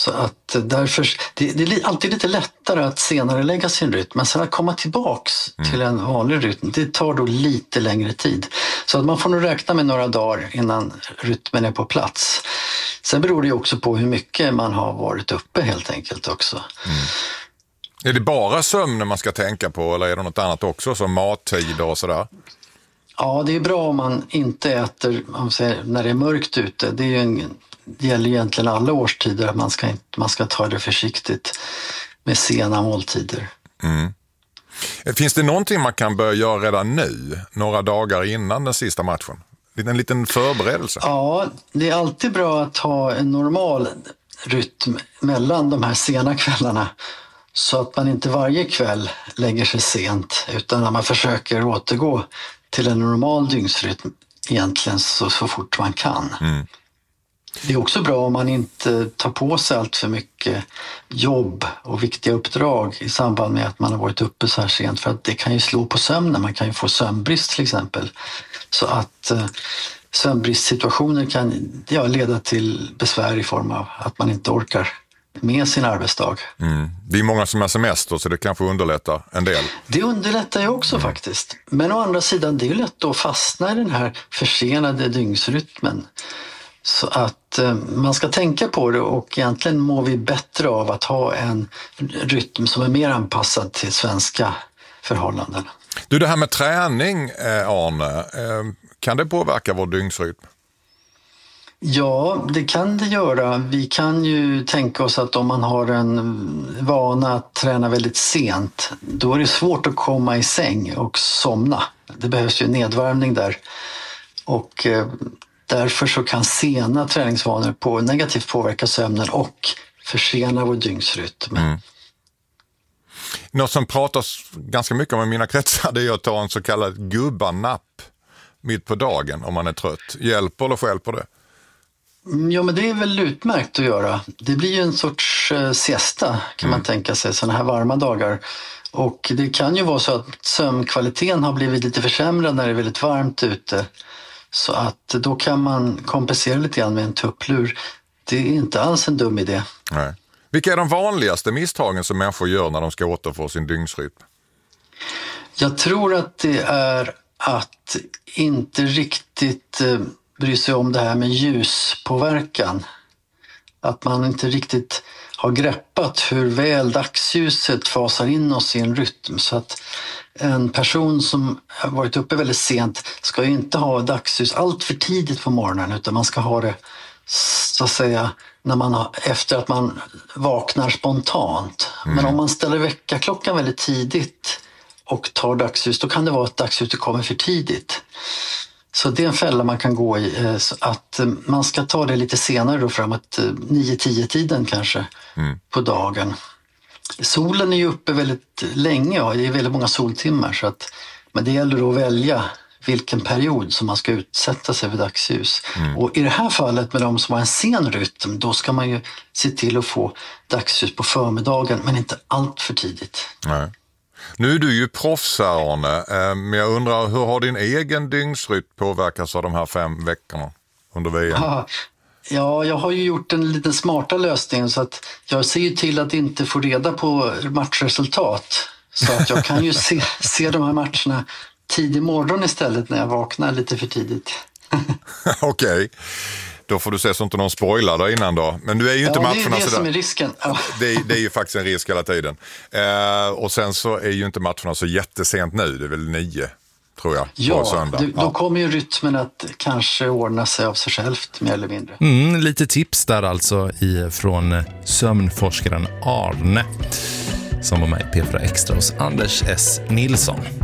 Så att därför, det är alltid lite lättare att senare lägga sin rytm, men sen att komma tillbaks till en vanlig rytm, det tar då lite längre tid. Så att man får nog räkna med några dagar innan rytmen är på plats. Sen beror det ju också på hur mycket man har varit uppe helt enkelt också. Är det bara sömnen man ska tänka på, eller är det något annat också, som mattider och sådär? Ja, det är bra om man inte äter när det är mörkt ute. Det gäller egentligen alla årstider att man ska ta det försiktigt med sena måltider. Finns det någonting man kan börja göra redan nu, några dagar innan den sista matchen? En liten förberedelse? Ja, det är alltid bra att ha en normal rytm mellan de här sena kvällarna, så att man inte varje kväll lägger sig sent, utan att man försöker återgå till en normal dygnsrytm egentligen så fort man kan. Det är också bra om man inte tar på sig allt för mycket jobb och viktiga uppdrag i samband med att man har varit uppe så här sent, för att det kan ju slå på sömnen. Man kan ju få sömnbrist till exempel. Så att sömnbristsituationer kan leda till besvär i form av att man inte orkar med sin arbetsdag. Det är många som har semester, så det kanske underlättar en del. Det underlättar ju också faktiskt. Men å andra sidan, det är ju lätt att fastna i den här försenade dygnsrytmen. Så att man ska tänka på det, och egentligen mår vi bättre av att ha en rytm som är mer anpassad till svenska förhållanden. Du, det här med träning, Arne, kan det påverka vår dygnsrytm? Ja, det kan det göra. Vi kan ju tänka oss att om man har en vana att träna väldigt sent, då är det svårt att komma i säng och somna. Det behövs ju nedvärmning där. Och därför så kan sena träningsvanor negativt påverka sömnen och försena vår dygnsrytm. Något som pratas ganska mycket om i mina kretsar, det är att ta en så kallad gubbanapp mitt på dagen om man är trött. Hjälper eller stjälper det? Ja, men det är väl utmärkt att göra. Det blir ju en sorts siesta kan man tänka sig, sådana här varma dagar. Och det kan ju vara så att sömnkvaliteten har blivit lite försämrad när det är väldigt varmt ute. Så att då kan man kompensera lite grann med en tupplur. Det är inte alls en dum idé. Nej. Vilka är de vanligaste misstagen som människor gör när de ska återfå sin dygnsrytm? Jag tror att det är att inte riktigt bry sig om det här med ljuspåverkan. Att man inte riktigt har greppat hur väl dagsljuset fasar in oss i en rytm. Så att en person som har varit uppe väldigt sent ska ju inte ha dagsljus allt för tidigt på morgonen, utan man ska ha det så att säga efter att man vaknar spontant. Men om man ställer väckarklockan väldigt tidigt och tar dagsljus, då kan det vara att dagsljuset kommer för tidigt. Så det är en fälla man kan gå i, så att man ska ta det lite senare då, framåt 9-10-tiden kanske på dagen. Solen är ju uppe väldigt länge och det är väldigt många soltimmar, så att, men det gäller då att välja vilken period som man ska utsätta sig för dagsljus. Och i det här fallet med de som har en sen rytm, då ska man ju se till att få dagsljus på förmiddagen, men inte allt för tidigt. Nej. Nu är du ju proffs här, Arne, men jag undrar, hur har din egen dygnsrytm påverkats av de här 5 veckorna under VM? Ja, jag har ju gjort en lite smarta lösning, så att jag ser ju till att inte få reda på matchresultat. Så att jag kan ju se de här matcherna tidig morgon istället när jag vaknar lite för tidigt. Okej. Då får du se så inte någon spoilar där innan då. Men nu är ju inte matcherna det är det sådär. Som är risken. Ja. Det är ju faktiskt en risk hela tiden. Och sen så är ju inte matcherna så jättesent nu. Det är väl 9, tror jag, på söndag. Då kommer ju rytmen att kanske ordna sig av sig självt, mer eller mindre. Lite tips där alltså från sömnforskaren Arne, som var med i P4 Extra hos Anders S. Nilsson.